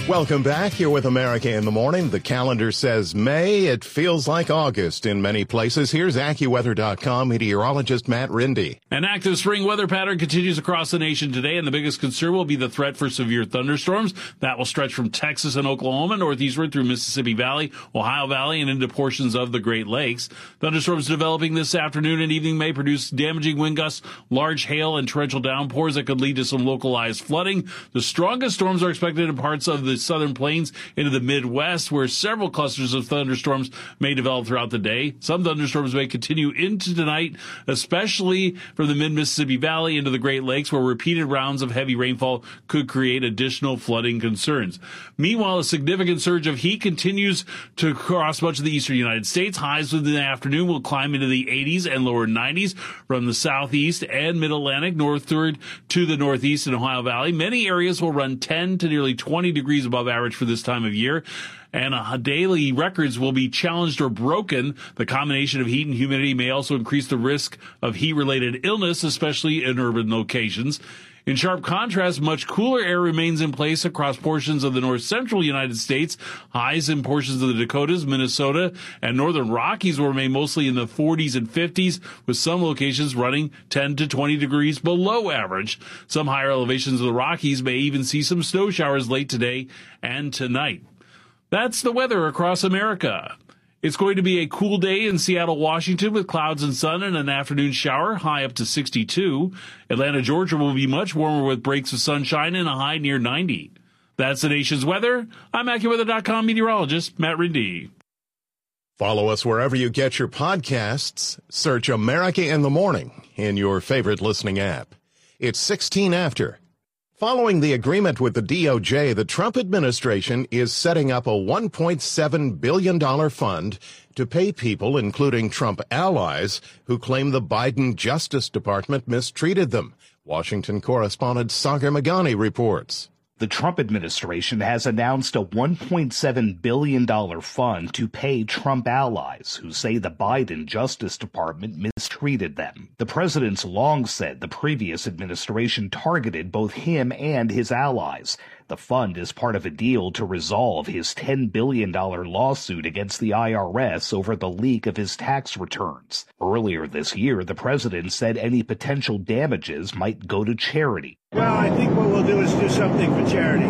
Welcome back. Here with America in the Morning. The calendar says May. It feels like August in many places. Here's AccuWeather.com meteorologist Matt Rindy. An active spring weather pattern continues across the nation today, and the biggest concern will be the threat for severe thunderstorms. That will stretch from Texas and Oklahoma northeastward through Mississippi Valley, Ohio Valley, and into portions of the Great Lakes. Thunderstorms developing this afternoon and evening may produce damaging wind gusts, large hail, and torrential downpours that could lead to some localized flooding. The strongest storms are expected in parts of the southern plains into the Midwest, where several clusters of thunderstorms may develop throughout the day. Some thunderstorms may continue into tonight, especially from the mid-Mississippi Valley into the Great Lakes, where repeated rounds of heavy rainfall could create additional flooding concerns. Meanwhile, a significant surge of heat continues to cross much of the eastern United States. Highs within the afternoon will climb into the 80s and lower 90s from the southeast and mid-Atlantic northward to the northeast and Ohio Valley. Many areas will run 10 to nearly 20 degrees above average for this time of year, and daily records will be challenged or broken. The combination of heat and humidity may also increase the risk of heat-related illness, especially in urban locations. In sharp contrast, much cooler air remains in place across portions of the north-central United States. Highs in portions of the Dakotas, Minnesota, and northern Rockies will remain mostly in the 40s and 50s, with some locations running 10 to 20 degrees below average. Some higher elevations of the Rockies may even see some snow showers late today and tonight. That's the weather across America. It's going to be a cool day in Seattle, Washington, with clouds and sun and an afternoon shower, high up to 62. Atlanta, Georgia will be much warmer with breaks of sunshine and a high near 90. That's the nation's weather. I'm AccuWeather.com meteorologist Matt Rindy. Follow us wherever you get your podcasts. Search America in the Morning in your favorite listening app. It's 16 after. Following the agreement with the DOJ, the Trump administration is setting up a $1.7 billion fund to pay people, including Trump allies, who claim the Biden Justice Department mistreated them. Washington correspondent Sagar Meghani reports. The Trump administration has announced a $1.7 billion fund to pay Trump allies who say the Biden Justice Department mistreated them. The president's long said the previous administration targeted both him and his allies. The fund is part of a deal to resolve his $10 billion lawsuit against the IRS over the leak of his tax returns. Earlier this year, the president said any potential damages might go to charity. Well, I think what we'll do is do something for charity.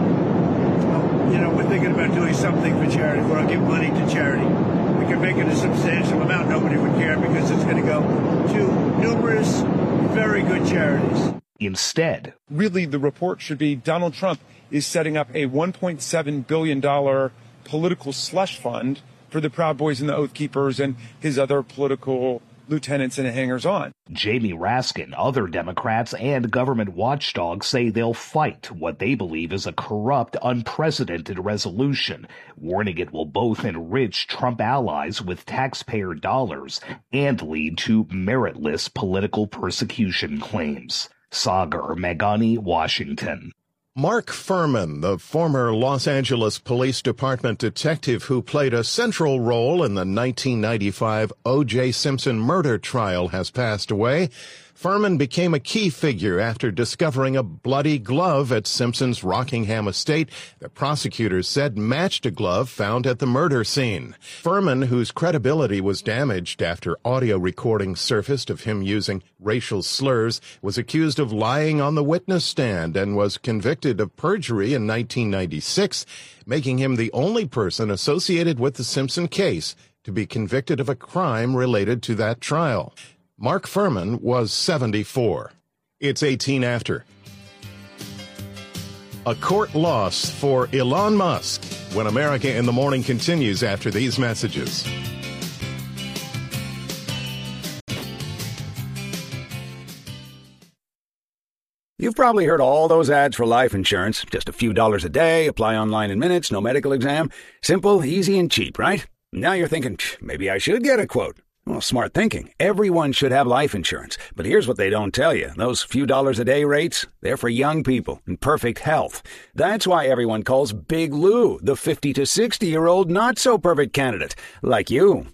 We're thinking about doing something for charity. We're going to give money to charity. We can make it a substantial amount. Nobody would care because it's going to go to numerous, very good charities. Instead, really, the report should be Donald Trump is setting up a $1.7 billion political slush fund for the Proud Boys and the Oath Keepers and his other political lieutenants and hangers-on. Jamie Raskin, other Democrats, and government watchdogs say they'll fight what they believe is a corrupt, unprecedented resolution, warning it will both enrich Trump allies with taxpayer dollars and lead to meritless political persecution claims. Sagar Meghani, Washington. Mark Furman, the former Los Angeles Police Department detective who played a central role in the 1995 O.J. Simpson murder trial, has passed away. Furman became a key figure after discovering a bloody glove at Simpson's Rockingham estate that prosecutors said matched a glove found at the murder scene. Furman, whose credibility was damaged after audio recordings surfaced of him using racial slurs, was accused of lying on the witness stand and was convicted of perjury in 1996, making him the only person associated with the Simpson case to be convicted of a crime related to that trial. Mark Furman was 74. It's 18 after. A court loss for Elon Musk when America in the Morning continues after these messages. You've probably heard all those ads for life insurance. Just a few dollars a day, apply online in minutes, no medical exam. Simple, easy, and cheap, right? Now you're thinking, maybe I should get a quote. Well, smart thinking. Everyone should have life insurance. But here's what they don't tell you. Those few dollars a day rates, they're for young people in perfect health. That's why everyone calls Big Lou the 50 to 60-year-old not-so-perfect candidate, like you.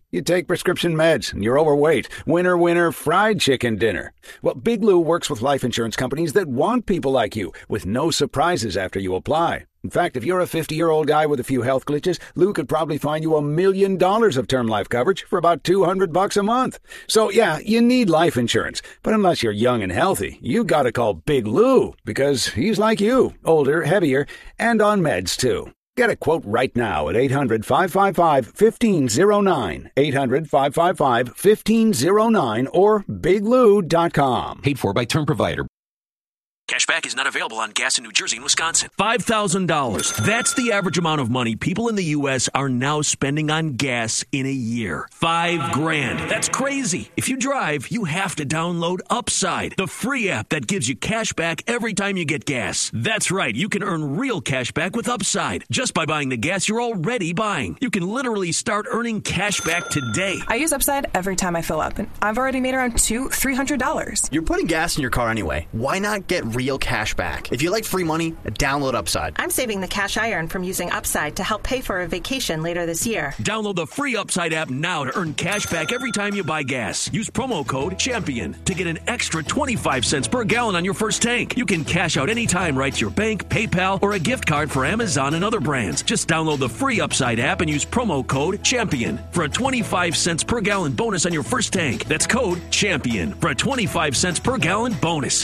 You take prescription meds and you're overweight. Winner, winner, fried chicken dinner. Well, Big Lou works with life insurance companies that want people like you, with no surprises after you apply. In fact, if you're a 50-year-old guy with a few health glitches, Lou could probably find you $1 million of term life coverage for about $200 a month. So yeah, you need life insurance. But unless you're young and healthy, you gotta call Big Lou, because he's like you, older, heavier, and on meds too. Get a quote right now at 800-555-1509, 800-555-1509, or biglou.com. Paid for by term provider. Cashback is not available on gas in New Jersey and Wisconsin. $5,000. That's the average amount of money people in the U.S. are now spending on gas in a year. $5,000. That's crazy. If you drive, you have to download Upside, the free app that gives you cash back every time you get gas. That's right. You can earn real cash back with Upside just by buying the gas you're already buying. You can literally start earning cash back today. I use Upside every time I fill up, and I've already made around $300. You're putting gas in your car anyway. Why not get real cash back? If you like free money, download Upside. I'm saving the cash I earn from using Upside to help pay for a vacation later this year. Download the free Upside app now to earn cash back every time you buy gas. Use promo code CHAMPION to get an extra 25 cents per gallon on your first tank. You can cash out anytime right to your bank, PayPal, or a gift card for Amazon and other brands. Just download the free Upside app and use promo code CHAMPION for a 25 cents per gallon bonus on your first tank. That's code CHAMPION for a 25 cents per gallon bonus.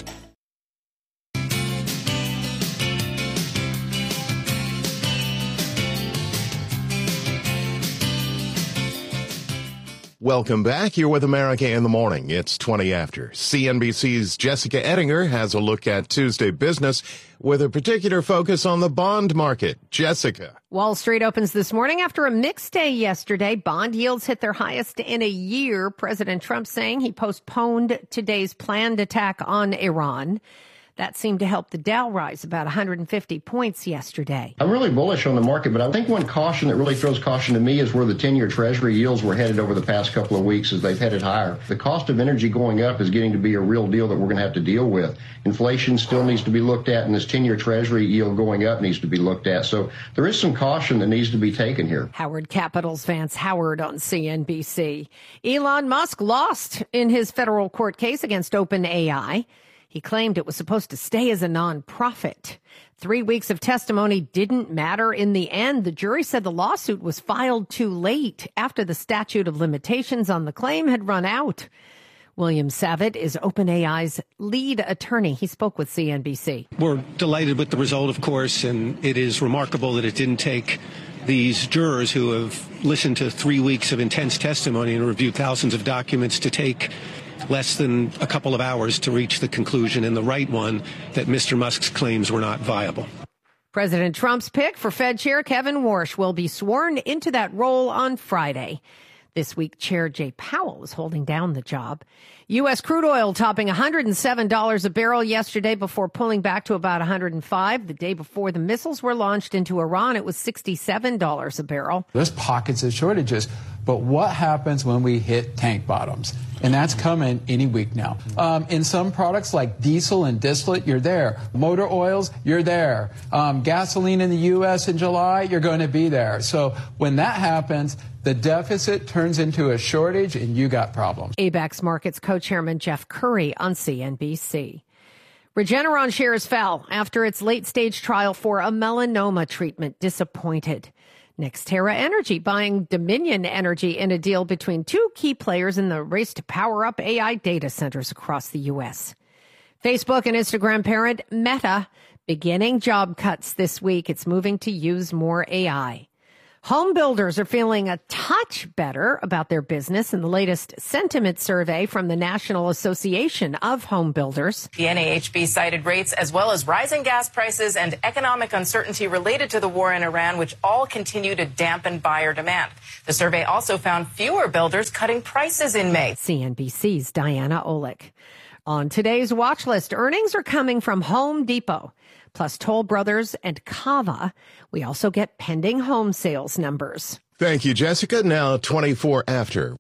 Welcome back. You're with America in the Morning. It's 20 after. CNBC's Jessica Ettinger has a look at Tuesday business with a particular focus on the bond market. Jessica. Wall Street opens this morning after a mixed day yesterday. Bond yields hit their highest in a year. President Trump saying he postponed today's planned attack on Iran. That seemed to help the Dow rise about 150 points yesterday. I'm really bullish on the market, but I think one caution that really throws caution to me is where the 10-year Treasury yields were headed over the past couple of weeks as they've headed higher. The cost of energy going up is getting to be a real deal that we're going to have to deal with. Inflation still needs to be looked at, and this 10-year Treasury yield going up needs to be looked at. So there is some caution that needs to be taken here. Howard Capital's Vance Howard on CNBC. Elon Musk lost in his federal court case against OpenAI. He claimed it was supposed to stay as a nonprofit. 3 weeks of testimony didn't matter in the end. The jury said the lawsuit was filed too late after the statute of limitations on the claim had run out. William Savitt is OpenAI's lead attorney. He spoke with CNBC. We're delighted with the result, of course, and it is remarkable that it didn't take these jurors who have listened to 3 weeks of intense testimony and reviewed thousands of documents to take less than a couple of hours to reach the conclusion, and the right one, that Mr. Musk's claims were not viable. President Trump's pick for Fed Chair Kevin Warsh will be sworn into that role on Friday. This week, Chair Jay Powell is holding down the job. U.S. crude oil topping $107 a barrel yesterday before pulling back to about $105. The day before the missiles were launched into Iran, it was $67 a barrel. There's pockets of shortages, but what happens when we hit tank bottoms? And that's coming any week now. In some products like diesel and distillate, you're there. Motor oils, you're there. Gasoline in the U.S. in July, you're going to be there. So when that happens, the deficit turns into a shortage and you got problems. ABAX Markets co-chairman Jeff Curry on CNBC. Regeneron shares fell after its late-stage trial for a melanoma treatment disappointed. NextEra Energy buying Dominion Energy in a deal between two key players in the race to power up AI data centers across the U.S. Facebook and Instagram parent Meta beginning job cuts this week. It's moving to use more AI. Home builders are feeling a touch better about their business in the latest sentiment survey from the National Association of Home Builders. The NAHB cited rates as well as rising gas prices and economic uncertainty related to the war in Iran, which all continue to dampen buyer demand. The survey also found fewer builders cutting prices in May. CNBC's Diana Olick. On today's watch list, earnings are coming from Home Depot, plus Toll Brothers and Cava. We also get pending home sales numbers. Thank you, Jessica. Now 24 after.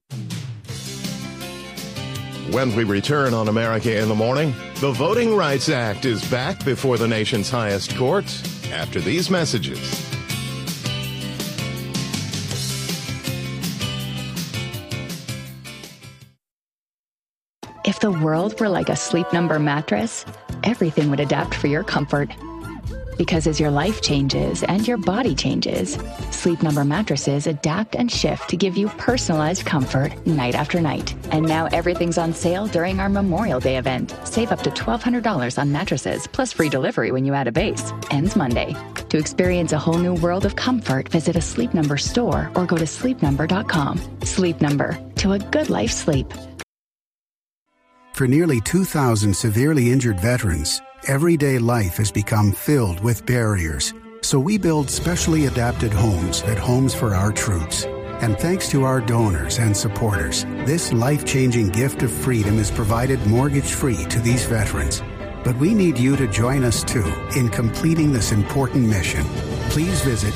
When we return on America in the Morning, the Voting Rights Act is back before the nation's highest court after these messages. If the world were like a Sleep Number mattress, everything would adapt for your comfort. Because as your life changes and your body changes, Sleep Number mattresses adapt and shift to give you personalized comfort night after night. And now everything's on sale during our Memorial Day event. Save up to $1,200 on mattresses, plus free delivery when you add a base. Ends Monday. To experience a whole new world of comfort, visit a Sleep Number store or go to sleepnumber.com. Sleep Number, to a good night's sleep. For nearly 2,000 severely injured veterans, everyday life has become filled with barriers. So we build specially adapted homes at Homes for Our Troops. And thanks to our donors and supporters, this life-changing gift of freedom is provided mortgage-free to these veterans. But we need you to join us, too, in completing this important mission. Please visit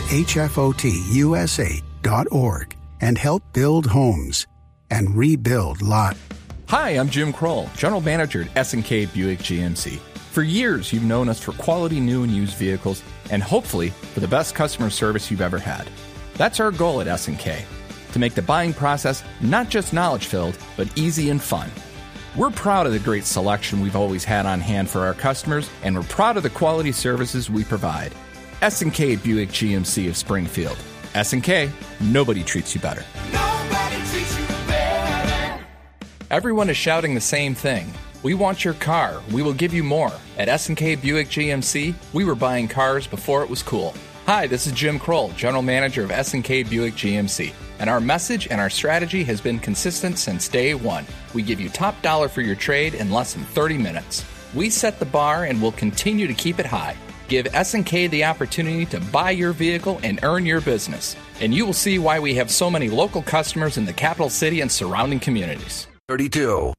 hfotusa.org and help build homes and rebuild lives. Hi, I'm Jim Kroll, General Manager at S&K Buick GMC. For years, you've known us for quality new and used vehicles and hopefully for the best customer service you've ever had. That's our goal at S&K, to make the buying process not just knowledge-filled, but easy and fun. We're proud of the great selection we've always had on hand for our customers, and we're proud of the quality services we provide. S&K Buick GMC of Springfield. S&K, nobody treats you better. Nobody treats you better. Everyone is shouting the same thing. We want your car. We will give you more. At S&K Buick GMC, we were buying cars before it was cool. Hi, this is Jim Kroll, General Manager of S&K Buick GMC. And our message and our strategy has been consistent since day one. We give you top dollar for your trade in less than 30 minutes. We set the bar and will continue to keep it high. Give S&K the opportunity to buy your vehicle and earn your business. And you will see why we have so many local customers in the capital city and surrounding communities. 32.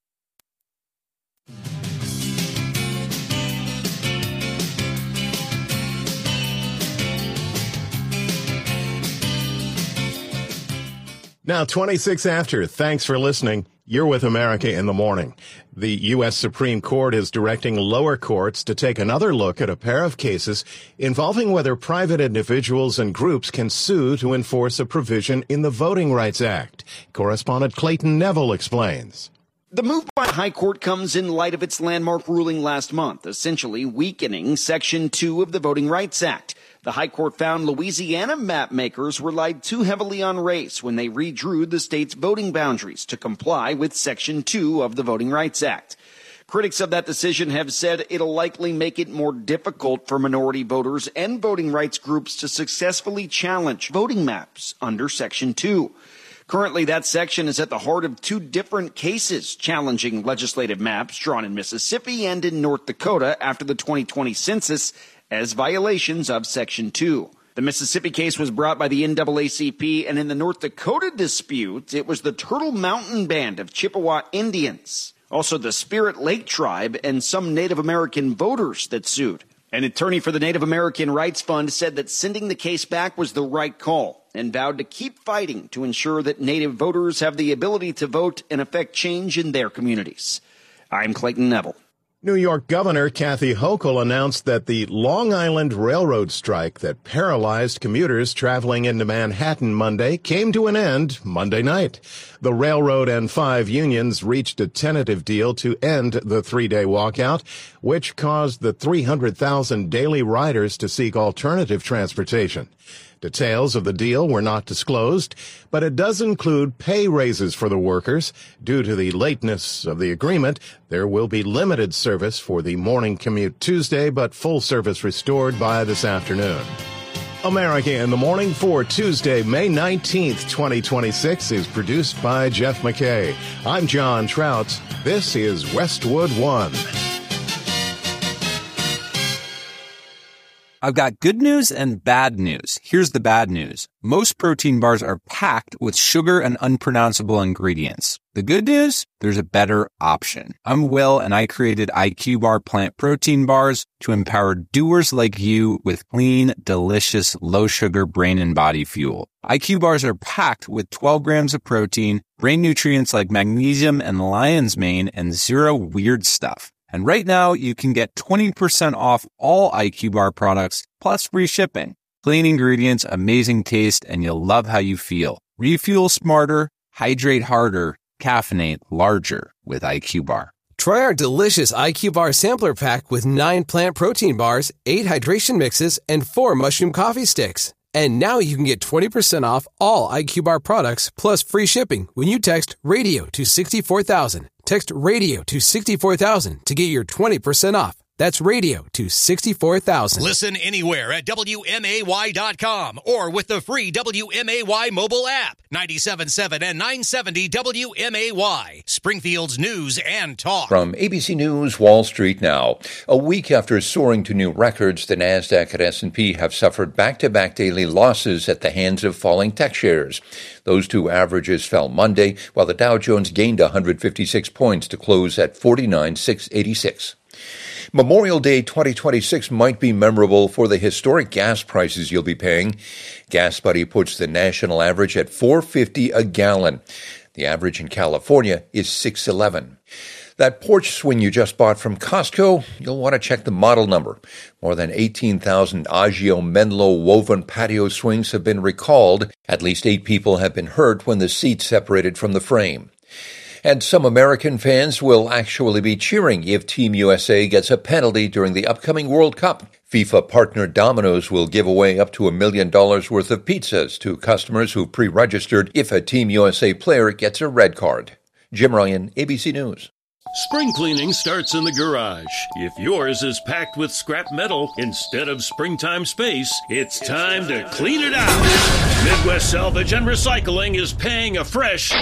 Now, 26 after. Thanks for listening. You're with America in the Morning. The U.S. Supreme Court is directing lower courts to take another look at a pair of cases involving whether private individuals and groups can sue to enforce a provision in the Voting Rights Act. Correspondent Clayton Neville explains. The move by the High Court comes in light of its landmark ruling last month, essentially weakening Section 2 of the Voting Rights Act. The High Court found Louisiana map makers relied too heavily on race when they redrew the state's voting boundaries to comply with Section 2 of the Voting Rights Act. Critics of that decision have said it'll likely make it more difficult for minority voters and voting rights groups to successfully challenge voting maps under Section 2. Currently, that section is at the heart of two different cases challenging legislative maps drawn in Mississippi and in North Dakota after the 2020 census as violations of Section 2. The Mississippi case was brought by the NAACP, and in the North Dakota dispute, it was the Turtle Mountain Band of Chippewa Indians, also the Spirit Lake Tribe, and some Native American voters that sued. An attorney for the Native American Rights Fund said that sending the case back was the right call and vowed to keep fighting to ensure that Native voters have the ability to vote and affect change in their communities. I'm Clayton Neville. New York Governor Kathy Hochul announced that the Long Island Railroad strike that paralyzed commuters traveling into Manhattan Monday came to an end Monday night. The railroad and 5 unions reached a tentative deal to end the 3-day walkout, which caused the 300,000 daily riders to seek alternative transportation. Details of the deal were not disclosed, but it does include pay raises for the workers. Due to the lateness of the agreement, there will be limited service for the morning commute Tuesday, but full service restored by this afternoon. America in the Morning for Tuesday, May 19th, 2026 is produced by Jeff McKay. I'm John Trout. This is Westwood One. I've got good news and bad news. Here's the bad news. Most protein bars are packed with sugar and unpronounceable ingredients. The good news? There's a better option. I'm Will, and I created IQ Bar plant protein bars to empower doers like you with clean, delicious, low-sugar brain and body fuel. IQ bars are packed with 12 grams of protein, brain nutrients like magnesium and lion's mane, and zero weird stuff. And right now, you can get 20% off all IQ Bar products, plus free shipping. Clean ingredients, amazing taste, and you'll love how you feel. Refuel smarter, hydrate harder, caffeinate larger with IQ Bar. Try our delicious IQ Bar Sampler Pack with 9 plant protein bars, 8 hydration mixes, and 4 mushroom coffee sticks. And now you can get 20% off all IQ Bar products plus free shipping when you text RADIO to 64,000. Text RADIO to 64,000 to get your 20% off. That's radio to 64,000. Listen anywhere at WMAY.com or with the free WMAY mobile app. 97.7 and 970 WMAY. Springfield's news and talk. From ABC News, Wall Street now. A week after soaring to new records, the NASDAQ and S&P have suffered back-to-back daily losses at the hands of falling tech shares. Those two averages fell Monday, while the Dow Jones gained 156 points to close at 49,686. Memorial Day 2026 might be memorable for the historic gas prices you'll be paying. GasBuddy puts the national average at $4.50 a gallon. The average in California is $6.11. That porch swing you just bought from Costco, you'll want to check the model number. More than 18,000 Agio Menlo woven patio swings have been recalled. At least 8 people have been hurt when the seat separated from the frame. And some American fans will actually be cheering if Team USA gets a penalty during the upcoming World Cup. FIFA partner Domino's will give away up to $1 million worth of pizzas to customers who pre-registered if a Team USA player gets a red card. Jim Ryan, ABC News. Spring cleaning starts in the garage. If yours is packed with scrap metal instead of springtime space, it's time to clean it out. Midwest Salvage and Recycling is paying a fresh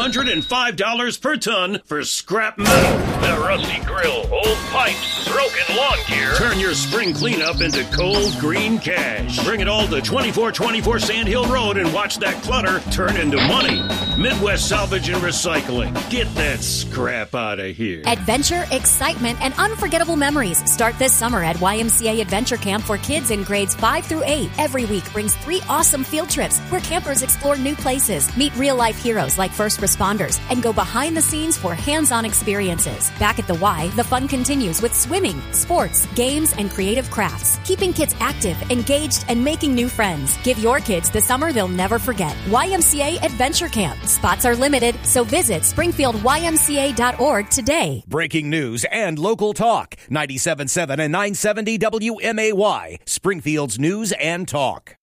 $205 per ton for scrap metal. The rusty grill, old pipes, broken lawn gear. Turn your spring cleanup into cold green cash. Bring it all to 2424 Sand Hill Road and watch that clutter turn into money. Midwest Salvage and Recycling. Get that scrap out of here. Adventure, excitement, and unforgettable memories start this summer at YMCA Adventure Camp for kids in grades 5 through 8. Every week brings 3 awesome field trips where campers explore new places, meet real-life heroes like first responders, and go behind the scenes for hands-on experiences. Back at the Y, the fun continues with swimming, sports, games, and creative crafts, keeping kids active, engaged, and making new friends. Give your kids the summer they'll never forget. YMCA Adventure Camp. Spots are limited, so visit springfieldymca.org today. Breaking news and local talk. 97.7 and 970 WMAY. Springfield's news and talk.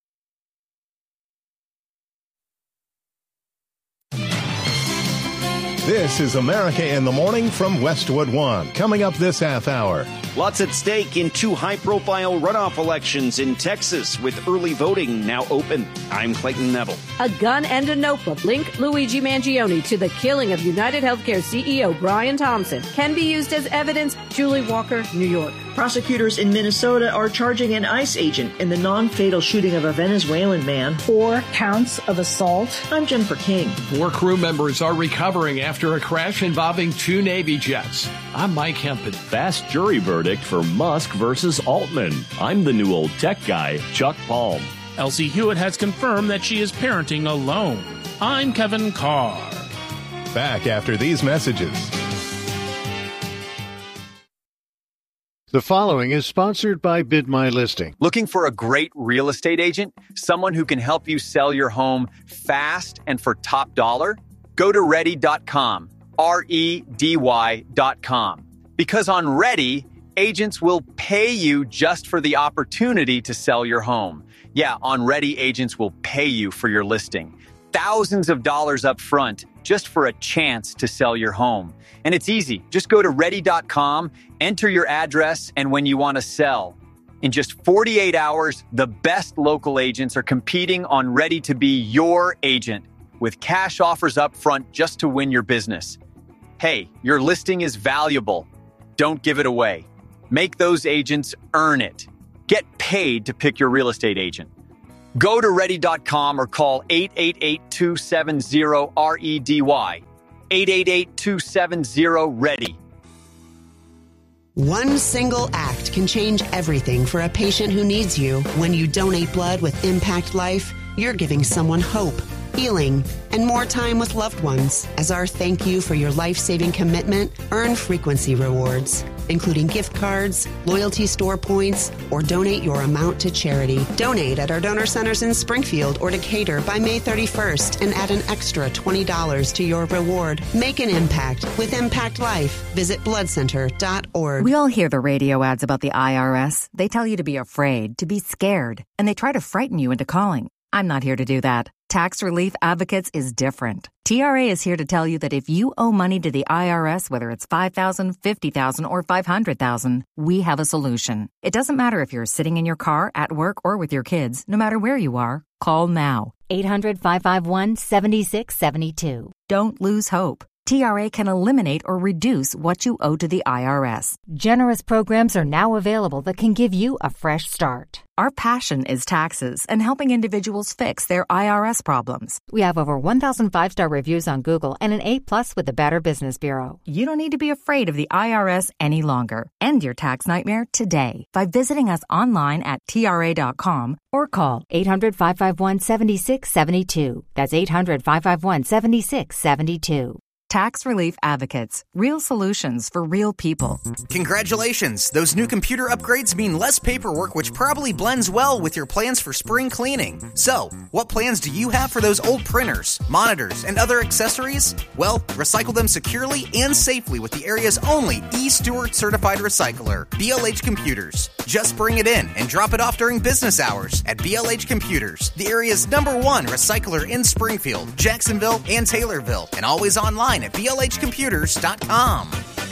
This is America in the Morning from Westwood One. Coming up this half hour. Lots at stake in 2 high-profile runoff elections in Texas, with early voting now open. I'm Clayton Neville. A gun and a notebook link Luigi Mangione to the killing of United Healthcare CEO Brian Thompson can be used as evidence. Julie Walker, New York. Prosecutors in Minnesota are charging an ICE agent in the non-fatal shooting of a Venezuelan man. 4 counts of assault. I'm Jennifer King. 4 crew members are recovering after a crash involving 2 Navy jets. I'm Mike Hempel. Fast jury verdict for Musk versus Altman. I'm the new old tech guy, Chuck Palm. Elsie Hewitt has confirmed that she is parenting alone. I'm Kevin Carr. Back after these messages. The following is sponsored by Bid My Listing. Looking for a great real estate agent? Someone who can help you sell your home fast and for top dollar? Go to Ready.com, REDY.com. Because on Ready, agents will pay you just for the opportunity to sell your home. Yeah, on Ready, agents will pay you for your listing. Thousands of dollars up front just for a chance to sell your home. And it's easy. Just go to Ready.com, enter your address, and when you want to sell. In just 48 hours, the best local agents are competing on Ready to be your agent with cash offers up front just to win your business. Hey, your listing is valuable. Don't give it away. Make those agents earn it. Get paid to pick your real estate agent. Go to Ready.com or call 888-270-REDY. 888-270-READY. One single act can change everything for a patient who needs you. When you donate blood with Impact Life, you're giving someone hope, healing, and more time with loved ones. As our thank you for your life-saving commitment, earn frequency rewards. including gift cards, loyalty store points, or donate your amount to charity. Donate at our donor centers in Springfield or Decatur by May 31st and add an extra $20 to your reward. Make an impact with Impact Life. Visit bloodcenter.org. We all hear the radio ads about the IRS. They tell you to be afraid, to be scared, and they try to frighten you into calling. I'm not here to do that. Tax Relief Advocates is different. TRA is here to tell you that if you owe money to the IRS, whether it's $5,000, $50,000, or $500,000, we have a solution. It doesn't matter if you're sitting in your car, at work, or with your kids. No matter where you are, call now. 800-551-7672. Don't lose hope. TRA can eliminate or reduce what you owe to the IRS. Generous programs are now available that can give you a fresh start. Our passion is taxes and helping individuals fix their IRS problems. We have over 1,000 5-star reviews on Google and an A+ with the Better Business Bureau. You don't need to be afraid of the IRS any longer. End your tax nightmare today by visiting us online at TRA.com or call 800-551-7672. That's 800-551-7672. Tax Relief Advocates. Real solutions for real people. Congratulations! Those new computer upgrades mean less paperwork, which probably blends well with your plans for spring cleaning. So, what plans do you have for those old printers, monitors, and other accessories? Well, recycle them securely and safely with the area's only E-Stewart certified recycler, BLH Computers. Just bring it in and drop it off during business hours at BLH Computers, the area's #1 recycler in Springfield, Jacksonville, and Taylorville, and always online at blhcomputers.com.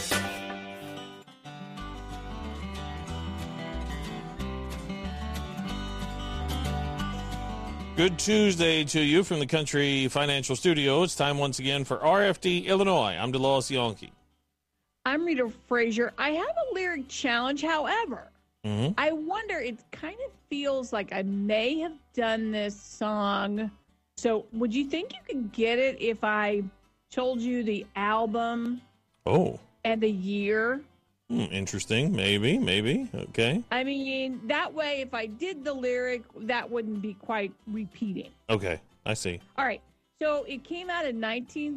Good Tuesday to you from the Country Financial Studio. It's time once again for RFD Illinois. I'm DeLawes Yonke. I'm Rita Frazier. I have a lyric challenge, however. I wonder, it kind of feels like I may have done this song. So would you think you could get it if I told you the album and the year? Interesting. Maybe. Okay. I mean, that way, if I did the lyric, that wouldn't be quite repeating. Okay, I see. All right. So it came out in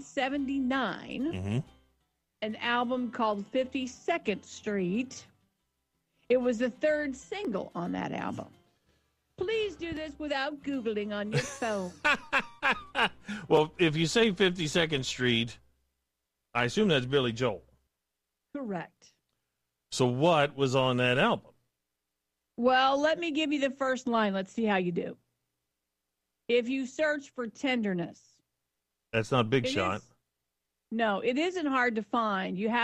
1979, an album called 52nd Street. It was the third single on that album. Please do this without Googling on your phone. Well, if you say 52nd Street, I assume that's Billy Joel. Correct. So what was on that album? Well, let me give you the first line. Let's see how you do. If you search for tenderness. That's not Big Shot. No, it isn't hard to find. You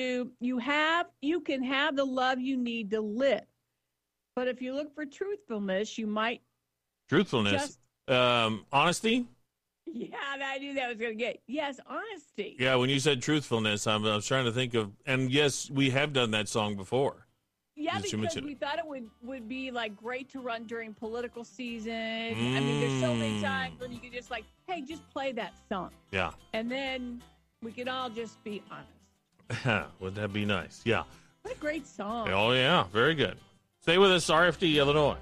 can have the love you need to live. But if you look for truthfulness, you might. Truthfulness? Honesty? Yeah, I knew that was going to get. Yes, honesty. Yeah, when you said truthfulness, I was trying to think of, and yes, we have done that song before. Yeah, because we thought it would be like great to run during political season. I mean, there's so many times when you could just like, hey, just play that song. Yeah. And then we could all just be honest. Would that be nice? Yeah. What a great song. Oh, yeah. Very good. Stay with us, RFD Illinois.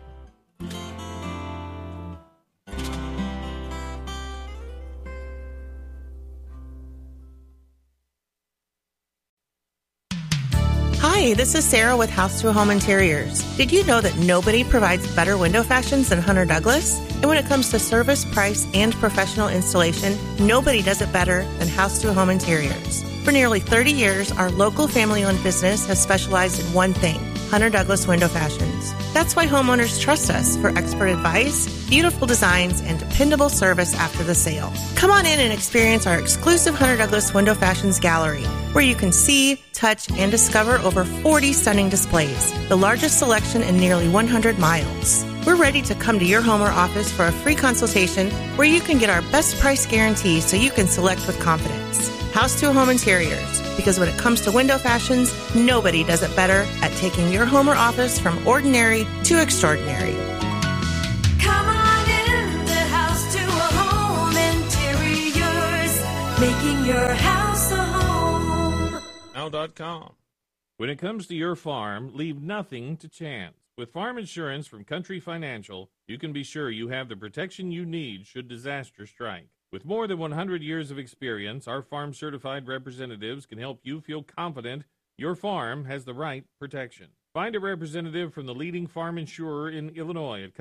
Hi, this is Sarah with House to Home Interiors. Did you know that nobody provides better window fashions than Hunter Douglas? And when it comes to service, price, and professional installation, nobody does it better than House to Home Interiors. For nearly 30 years, our local family-owned business has specialized in one thing, Hunter Douglas Window Fashions. That's why homeowners trust us for expert advice, beautiful designs, and dependable service after the sale. Come on in and experience our exclusive Hunter Douglas Window Fashions Gallery, where you can see, touch, and discover over 40 stunning displays, the largest selection in nearly 100 miles. We're ready to come to your home or office for a free consultation where you can get our best price guarantee so you can select with confidence. House to Home Interiors, because when it comes to window fashions, nobody does it better at taking your home or office from ordinary to extraordinary. Come on in the House to a Home Interiors, making your house a home. Now.com. When it comes to your farm, leave nothing to chance. With farm insurance from Country Financial, you can be sure you have the protection you need should disaster strike. With more than 100 years of experience, our farm-certified representatives can help you feel confident Your farm has the right protection. Find a representative from the leading farm insurer in Illinois at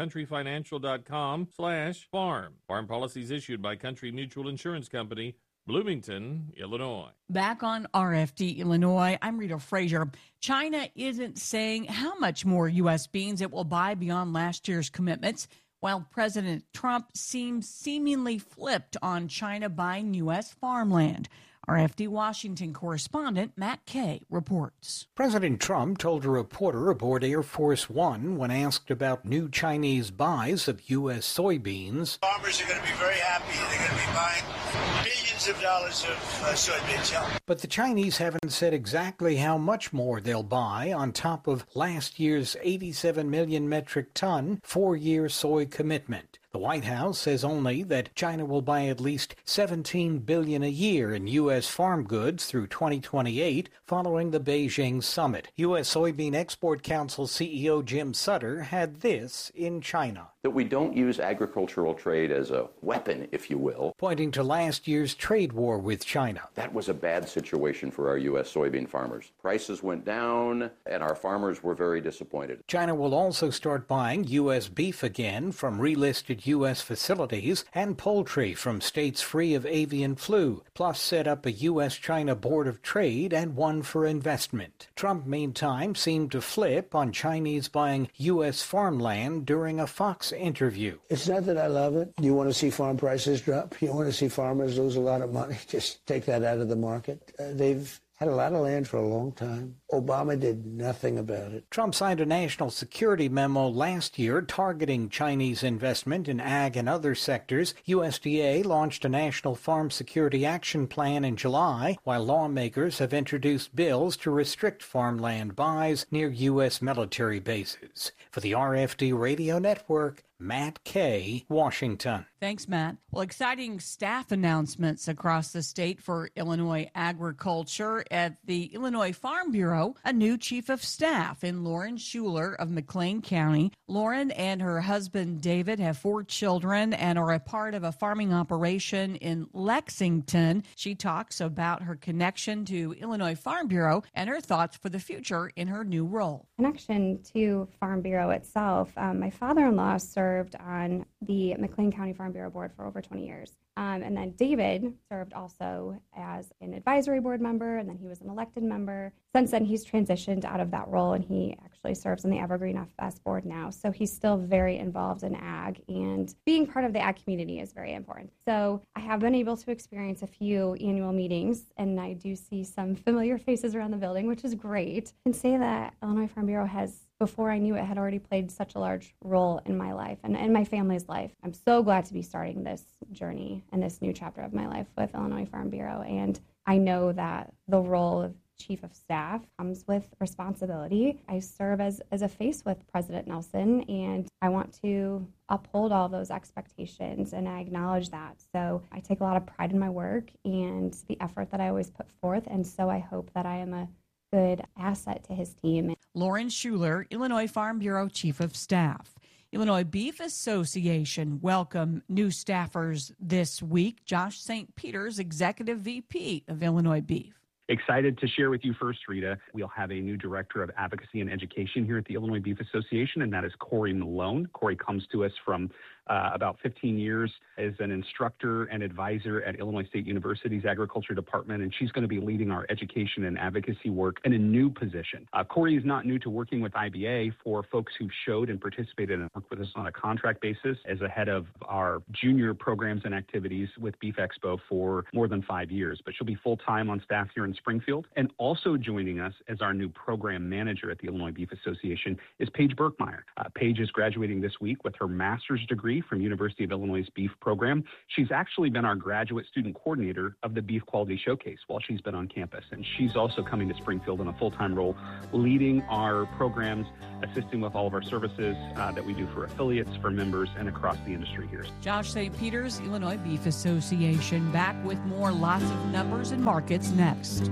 countryfinancial.com/farm. Farm policies issued by Country Mutual Insurance Company, Bloomington, Illinois. Back on RFD Illinois, I'm Rita Frazier. China isn't saying how much more U.S. beans it will buy beyond last year's commitments, while President Trump seems seemingly flipped on China buying U.S. farmland. RFD Washington correspondent Matt Kay reports. President Trump told a reporter aboard Air Force One when asked about new Chinese buys of U.S. soybeans. Farmers are going to be very happy. They're going to be buying billions of dollars of soybeans. But the Chinese haven't said exactly how much more they'll buy on top of last year's 87 million metric ton 4-year soy commitment. The White House says only that China will buy at least $17 billion a year in U.S. farm goods through 2028 following the Beijing summit. U.S. Soybean Export Council CEO Jim Sutter had this in China. That we don't use agricultural trade as a weapon, if you will. Pointing to last year's trade war with China. That was a bad situation for our U.S. soybean farmers. Prices went down, and our farmers were very disappointed. China will also start buying U.S. beef again from relisted U.S. facilities and poultry from states free of avian flu, plus set up a U.S.-China Board of Trade and one for investment. Trump, meantime, seemed to flip on Chinese buying U.S. farmland during a Fox interview. It's not that I love it. You want to see farm prices drop? You want to see farmers lose a lot of money? Just take that out of the market. They've had a lot of land for a long time. Obama did nothing about it. Trump signed a national security memo last year targeting Chinese investment in ag and other sectors. USDA launched a national farm security action plan in July, while lawmakers have introduced bills to restrict farmland buys near U.S. military bases. For the RFD Radio Network, Matt Kay, Washington. Thanks, Matt. Well, exciting staff announcements across the state for Illinois agriculture. At the Illinois Farm Bureau, a new chief of staff in Lauren Schuler of McLean County. Lauren and her husband David have 4 children and are a part of a farming operation in Lexington. She talks about her connection to Illinois Farm Bureau and her thoughts for the future in her new role. Connection to Farm Bureau itself. My father-in-law served on the McLean County Farm Bureau Board for over 20 years. And then David served also as an advisory board member, and then he was an elected member. Since then, he's transitioned out of that role, and he actually serves on the Evergreen FS board now. So he's still very involved in ag, and being part of the ag community is very important. So I have been able to experience a few annual meetings, and I do see some familiar faces around the building, which is great. I can say that Illinois Farm Bureau has, before I knew it, had already played such a large role in my life and in my family's life. I'm so glad to be starting this journey and this new chapter of my life with Illinois Farm Bureau. And I know that the role of chief of staff comes with responsibility. I serve as a face with President Nelson, and I want to uphold all those expectations, and I acknowledge that. So I take a lot of pride in my work and the effort that I always put forth, and so I hope that I am a good asset to his team. Lauren Schuler, Illinois Farm Bureau Chief of Staff. Illinois Beef Association welcome new staffers this week. Josh St. Peters, Executive VP of Illinois Beef. Excited to share with you first, Rita. We'll have a new Director of Advocacy and Education here at the Illinois Beef Association, and that is Corey Malone. Corey comes to us from about 15 years as an instructor and advisor at Illinois State University's Agriculture Department, and she's going to be leading our education and advocacy work in a new position. Corey is not new to working with IBA. For folks who showed and participated and worked with us on a contract basis as a head of our junior programs and activities with Beef Expo for more than 5 years, but she'll be full-time on staff here in Springfield. And also joining us as our new program manager at the Illinois Beef Association is Paige Berkmeyer. Paige is graduating this week with her master's degree from University of Illinois' Beef program. She's actually been our graduate student coordinator of the Beef Quality Showcase while she's been on campus. And she's also coming to Springfield in a full-time role, leading our programs, assisting with all of our services that we do for affiliates, for members, and across the industry here. Josh St. Peters, Illinois Beef Association, back with more lots of numbers and markets next.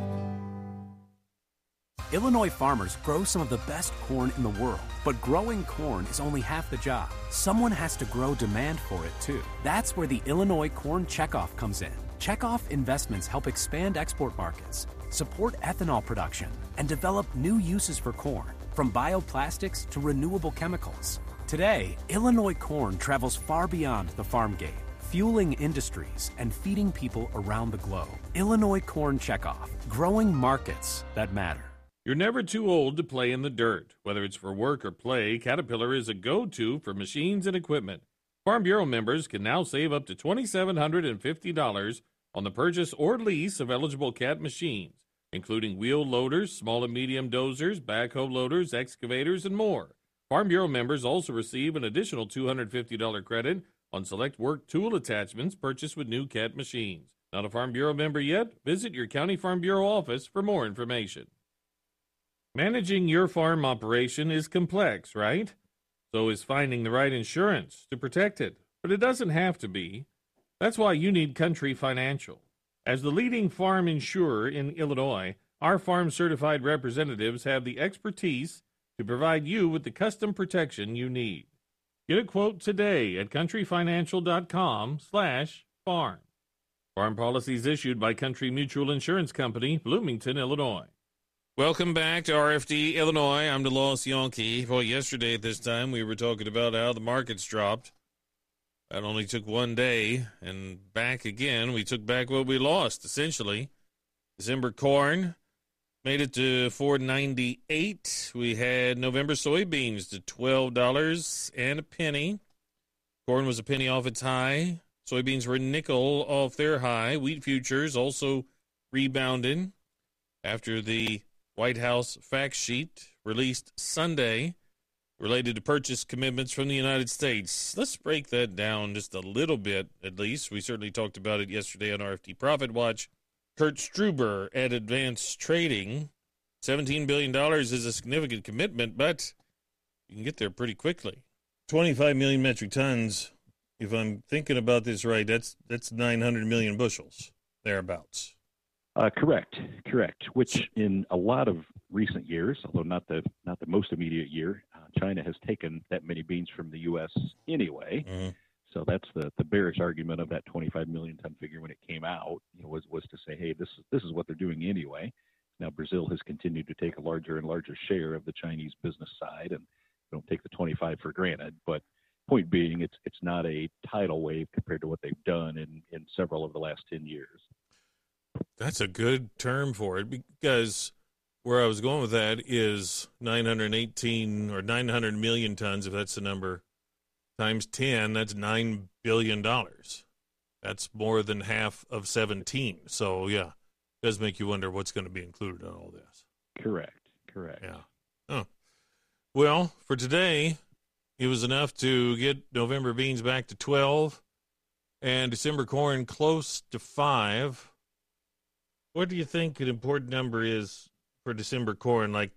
Illinois farmers grow some of the best corn in the world, but growing corn is only half the job. Someone has to grow demand for it, too. That's where the Illinois Corn Checkoff comes in. Checkoff investments help expand export markets. support ethanol production, and develop new uses for corn, from bioplastics to renewable chemicals. Today, Illinois corn travels far beyond the farm gate, fueling industries and feeding people around the globe. Illinois Corn Checkoff, growing markets that matter. You're never too old to play in the dirt. Whether it's for work or play, Caterpillar is a go-to for machines and equipment. Farm Bureau members can now save up to $2,750 on the purchase or lease of eligible Cat machines, including wheel loaders, small and medium dozers, backhoe loaders, excavators, and more. Farm Bureau members also receive an additional $250 credit on select work tool attachments purchased with new Cat machines. Not a Farm Bureau member yet? Visit your County Farm Bureau office for more information. Managing your farm operation is complex, right? So is finding the right insurance to protect it. But it doesn't have to be. That's why you need Country Financial. As the leading farm insurer in Illinois, our farm-certified representatives have the expertise to provide you with the custom protection you need. Get a quote today at countryfinancial.com/farm. Farm policies issued by Country Mutual Insurance Company, Bloomington, Illinois. Welcome back to RFD Illinois. I'm DeLoss Yankee. Well, yesterday at this time, we were talking about how the markets dropped. That only took one day, and back again, we took back what we lost, essentially. December corn made it to $4.98. We had November soybeans to $12 and a penny. Corn was a penny off its high. Soybeans were a nickel off their high. Wheat futures also rebounded after the White House fact sheet released Sunday related to purchase commitments from the United States. Let's break that down just a little bit, at least. We certainly talked about it yesterday on RFD Profit Watch. Kurt Struber at Advanced Trading. $17 billion is a significant commitment, but you can get there pretty quickly. 25 million metric tons, if I'm thinking about this right, that's 900 million bushels, thereabouts. Correct. Which in a lot of recent years, although not the most immediate year, China has taken that many beans from the U.S. anyway. Mm-hmm. So that's the bearish argument of that 25 million ton figure when it came out. Was to say, hey, this is what they're doing anyway. Now Brazil has continued to take a larger and larger share of the Chinese business side, and don't take the 25 for granted. But point being, it's not a tidal wave compared to what they've done in several of the last 10 years. That's a good term for it, because where I was going with that is 918 or 900 million tons, if that's the number, times 10, that's $9 billion. That's more than half of 17. So, yeah, it does make you wonder what's going to be included in all this. Correct. Yeah. Oh. Well, for today, it was enough to get November beans back to 12 and December corn close to 5. What do you think an important number is for December corn? Like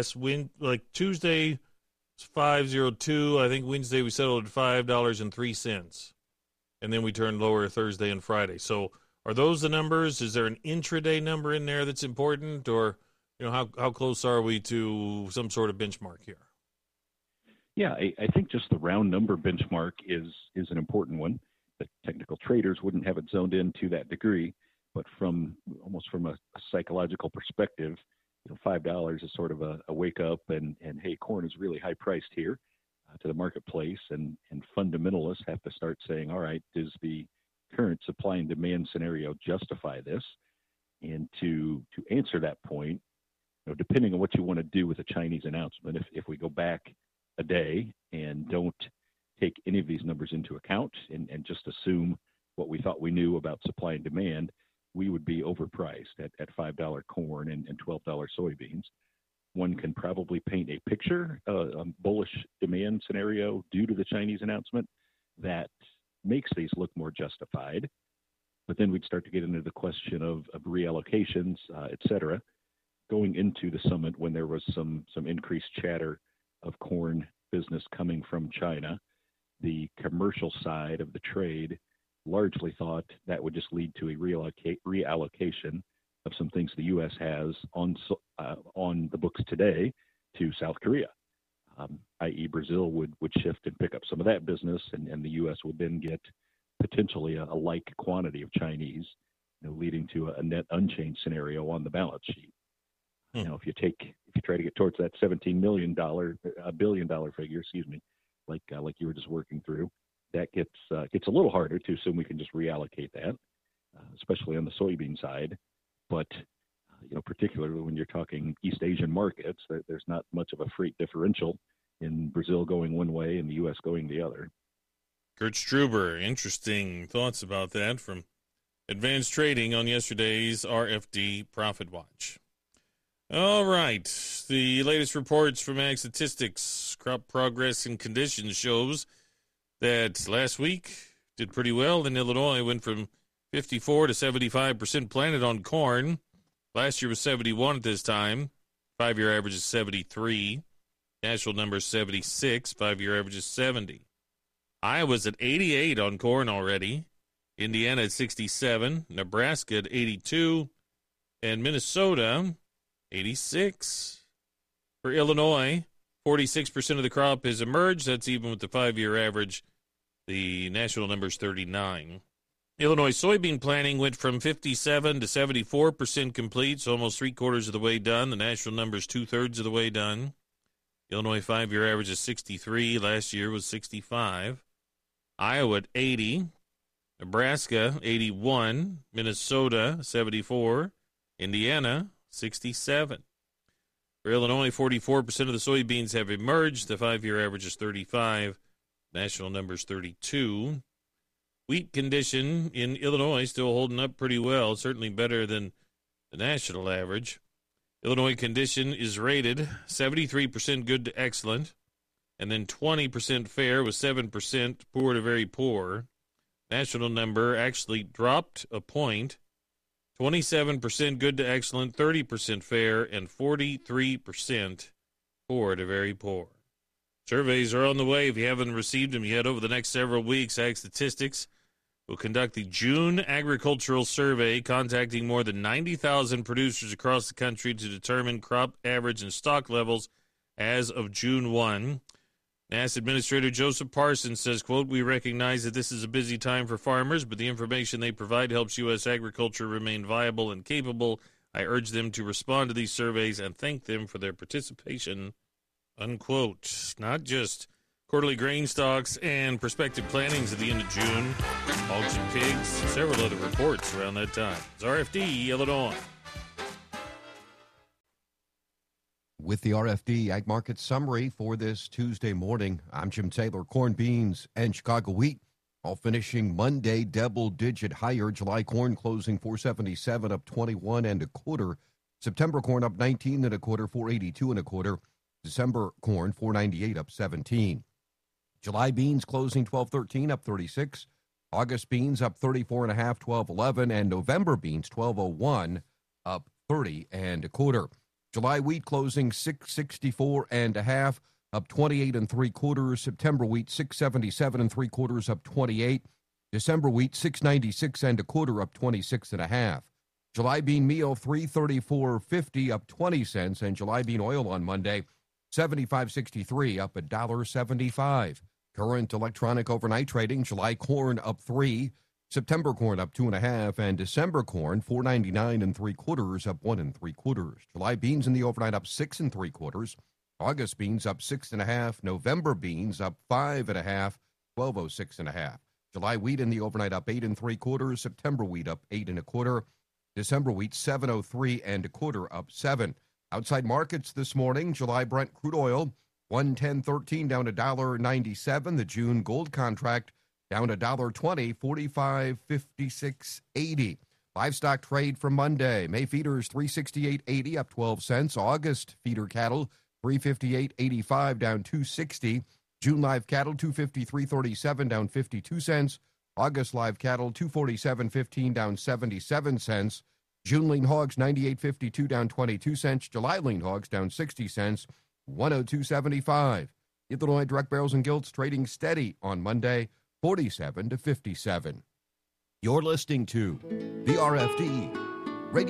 Tuesday was 5.02. I think Wednesday we settled at $5.03, and then we turned lower Thursday and Friday. So are those the numbers? Is there an intraday number in there that's important, or how close are we to some sort of benchmark here? Yeah, I think just the round number benchmark is an important one. The technical traders wouldn't have it zoned in to that degree. But from a psychological perspective, $5 is sort of a wake up, and hey, corn is really high priced here to the marketplace, and fundamentalists have to start saying, all right, does the current supply and demand scenario justify this? And to answer that point, depending on what you want to do with the Chinese announcement, if we go back a day and don't take any of these numbers into account and just assume what we thought we knew about supply and demand, we would be overpriced at $5 corn and $12 soybeans. One can probably paint a picture, a bullish demand scenario due to the Chinese announcement that makes these look more justified. But then we'd start to get into the question of reallocations, et cetera, going into the summit when there was some increased chatter of corn business coming from China. The commercial side of the trade largely thought that would just lead to a reallocation of some things the U.S. has on the books today to South Korea, i.e. Brazil would shift and pick up some of that business, and the U.S. would then get potentially a like quantity of Chinese leading to a net unchanged scenario on the balance sheet. Now, if you try to get towards that $17 billion figure, like you were just working through, that gets a little harder to assume we can just reallocate that, especially on the soybean side. But particularly when you're talking East Asian markets, there's not much of a freight differential in Brazil going one way and the U.S. going the other. Kurt Struber, interesting thoughts about that from Advanced Trading on yesterday's RFD Profit Watch. All right, the latest reports from Ag Statistics, crop progress and conditions shows that last week did pretty well in Illinois, went from 54 to 75% planted on corn. Last year was 71 at this time. 5-year average is 73. National number is 76. 5-year average is 70. Iowa's at 88 on corn already. Indiana at 67. Nebraska at 82. And Minnesota, 86. For Illinois, 46% of the crop has emerged. That's even with the 5-year average. The national number is 39. Illinois soybean planting went from 57 to 74% complete, so almost 3/4 of the way done. The national number is 2/3 of the way done. Illinois 5-year average is 63. Last year was 65. Iowa at 80. Nebraska 81. Minnesota 74. Indiana 67. For Illinois, 44% of the soybeans have emerged. The 5-year average is 35. National number is 32. Wheat condition in Illinois still holding up pretty well, certainly better than the national average. Illinois condition is rated 73% good to excellent, and then 20% fair with 7% poor to very poor. National number actually dropped a point. 27% good to excellent, 30% fair, and 43% poor to very poor. Surveys are on the way. If you haven't received them yet, over the next several weeks, Ag Statistics will conduct the June Agricultural Survey, contacting more than 90,000 producers across the country to determine crop average and stock levels as of June 1. NASS Administrator Joseph Parsons says, quote, "We recognize that this is a busy time for farmers, but the information they provide helps U.S. agriculture remain viable and capable. I urge them to respond to these surveys and thank them for their participation," unquote. Not just quarterly grain stocks and prospective plantings at the end of June, hogs and pigs, several other reports around that time. It's RFD, Illinois. With the RFD Ag Market Summary for this Tuesday morning, I'm Jim Taylor. Corn, beans, and Chicago wheat all finishing Monday double-digit higher. July corn closing 477, up 21 1/4. September corn up 19 1/4, 482 1/4. December corn 498, up 17. July beans closing 1213, up 36. August beans up 34 1/2, 1211, and November beans 1201, up 30 1/4. July wheat closing 664 1/2, up 28 3/4. September wheat 677 3/4, up 28. December wheat 696 1/4, up 26 1/2. July bean meal 334.50, up 20 cents, and July bean oil on Monday 75.63, up $1.75. Current electronic overnight trading: July corn up 3, September corn up 2 1/2, and December corn 499 3/4, up 1 3/4. July beans in the overnight up 6 3/4. August beans up 6 1/2. November beans up 5 1/2, 1206 1/2. July wheat in the overnight up 8 3/4. September wheat up 8 1/4. December wheat 703 1/4, up 7. Outside markets this morning: July Brent crude oil 110.13, down $1.97. The June gold contract down $1.20, 45.5680. Livestock trade for Monday: May feeders 368.80, up 12 cents. August feeder cattle 358.85, down 260. June live cattle 253.37, down 52 cents. August live cattle 247.15, down 77 cents. June lean hogs 98.52, down 22 cents. July lean hogs down 60 cents, 102.75. Illinois direct barrels and gilts trading steady on Monday, 47 to 57. You're listening to the RFD